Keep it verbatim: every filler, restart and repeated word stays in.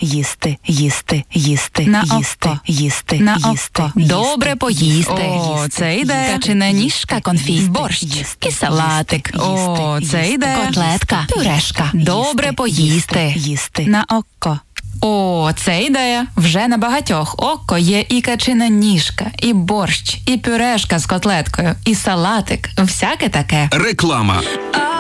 їсти, їсти, їсти, На їсти, око. їсти, На їсти, око. їсти, Добре поїсти. їсти, О, їсти, це йде. їсти, Качина ніжка, їсти, конфіт, їсти, борщ їсти, і салатик. їсти, О, їсти, це їсти, йде. котлетка, пюрешка, Добре їсти, поїсти. їсти. На око. О, це ідея. Вже на багатьох око є і качина ніжка, і борщ, і пюрешка з котлеткою, і салатик. Всяке таке. Реклама. I